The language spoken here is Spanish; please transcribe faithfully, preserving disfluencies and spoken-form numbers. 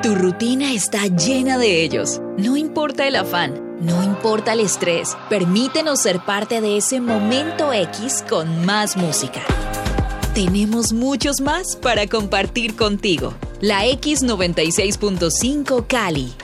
Tu rutina está llena de ellos. No importa el afán, no importa el estrés, permítenos ser parte de ese momento X con más música. Tenemos muchos más para compartir contigo. La X noventa y seis punto cinco Cali,